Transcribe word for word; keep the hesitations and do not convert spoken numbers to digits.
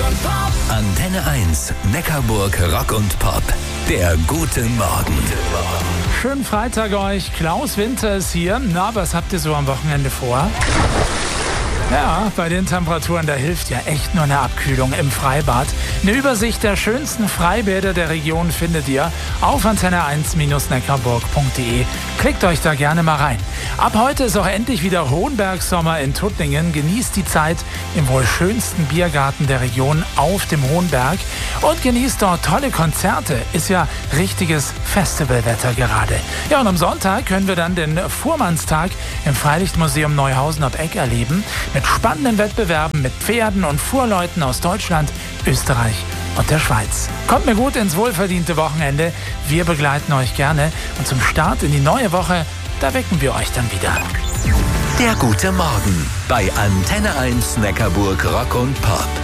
und Pop. Antenne eins, Neckarburg Rock und Pop. Der gute Morgen. Schönen Freitag euch. Klaus Winter ist hier. Na, was habt ihr so am Wochenende vor? Ja, bei den Temperaturen, da hilft ja echt nur eine Abkühlung im Freibad. Eine Übersicht der schönsten Freibäder der Region findet ihr auf antenne eins neckarburg punkt de. Klickt euch da gerne mal rein. Ab heute ist auch endlich wieder Hohenbergsommer in Tuttlingen. Genießt die Zeit im wohl schönsten Biergarten der Region auf dem Hohenberg und genießt dort tolle Konzerte. Ist ja richtiges Festivalwetter gerade. Ja, und am Sonntag können wir dann den Fuhrmannstag im Freilichtmuseum Neuhausen ob Eck erleben. Mit spannenden Wettbewerben mit Pferden und Fuhrleuten aus Deutschland, Österreich und der Schweiz. Kommt mir gut ins wohlverdiente Wochenende. Wir begleiten euch gerne. Und zum Start in die neue Woche, da wecken wir euch dann wieder. Der gute Morgen bei Antenne eins Neckarburg Rock und Pop.